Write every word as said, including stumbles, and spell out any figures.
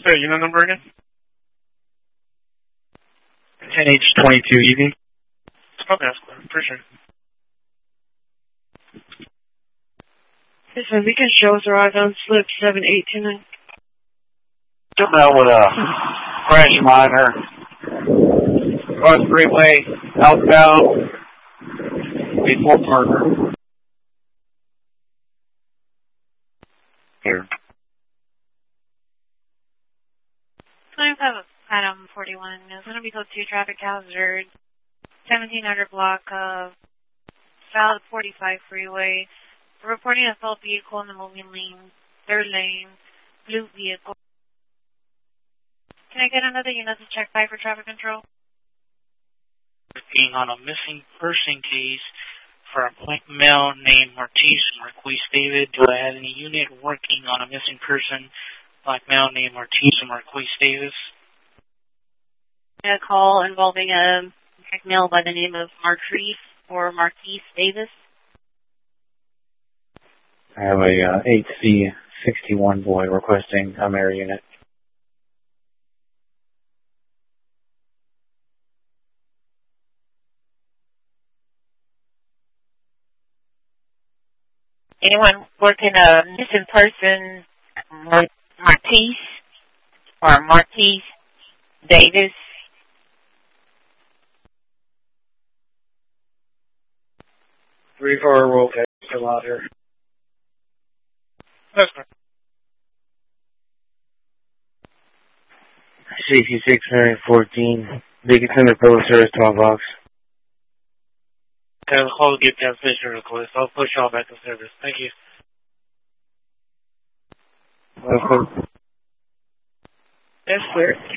that unit number again? ten H twenty-two E V. Okay, that's clear. Appreciate it. Listen, we can show us arrive on slip seven eight two nine. Jumping out with a crash monitor. Cross freeway, outbound. Before Parker. Here. twenty-five Adam forty-one is going to be code two traffic hazard. seventeen hundred block of South forty-five freeway. We're reporting a assault vehicle in the moving lane, third lane, blue vehicle. Can I get another unit to check by for traffic control? Being on a missing person case for a black male named Martise Marquise David. Do I have any unit working on a missing person, black male named Martise Marquise Davis? A call involving a black male by the name of Marquise or Marquise Davis. I have a uh, eight C sixty-one boy requesting a M A R unit. Anyone working a missing person, Martise or Marquise Davis? Three four roll case, still out here. That's fine. C C six nine fourteen. Biggest in the Phillips service twelve box. Okay, I'll call to get that station request. I'll push y'all back to service. Thank you. That's clear. That's clear.